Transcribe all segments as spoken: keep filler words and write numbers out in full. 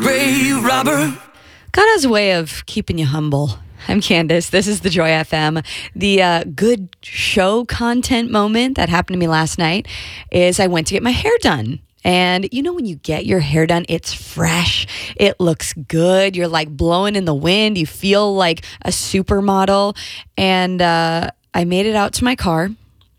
grave robber. God has a way of keeping you humble. I'm Candace. This is the Joy F M. The uh, good show content moment that happened to me last night is I went to get my hair done. And you know, when you get your hair done, it's fresh. It looks good. You're like blowing in the wind. You feel like a supermodel. And uh, I made it out to my car,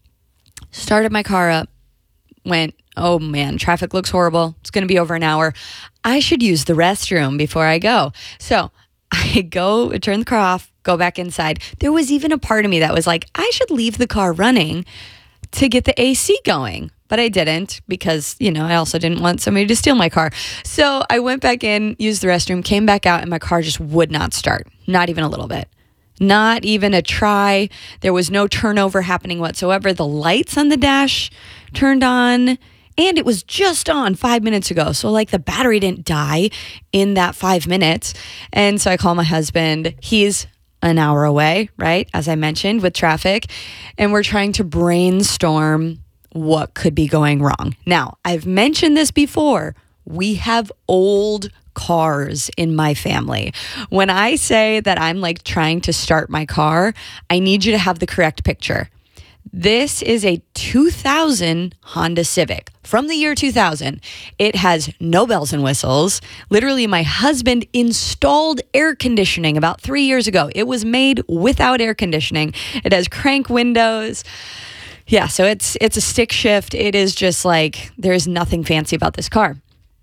started my car up, went, oh man, traffic looks horrible. It's going to be over an hour. I should use the restroom before I go. So I go, turn the car off, go back inside. There was even a part of me that was like, I should leave the car running to get the A C going. But I didn't because, you know, I also didn't want somebody to steal my car. So I went back in, used the restroom, came back out, and my car just would not start. Not even a little bit. Not even a try. There was no turnover happening whatsoever. The lights on the dash turned on, and it was just on five minutes ago. So like the battery didn't die in that five minutes. And so I call my husband. He's an hour away, right? As I mentioned, with traffic. And we're trying to brainstorm what could be going wrong. Now, I've mentioned this before. We have old cars in my family. When I say that I'm like trying to start my car, I need you to have the correct picture. This is a two thousand Honda Civic from the year two thousand. It has no bells and whistles. Literally, my husband installed air conditioning about three years ago. It was made without air conditioning. It has crank windows. Yeah, so it's it's a stick shift. It is just like, there is nothing fancy about this car.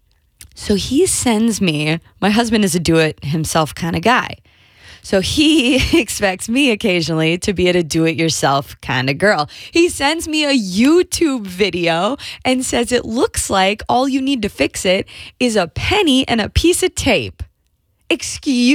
So he sends me, my husband is a do-it-himself kind of guy. So he expects me occasionally to be a do-it-yourself kind of girl. He sends me a YouTube video and says it looks like all you need to fix it is a penny and a piece of tape. Excuse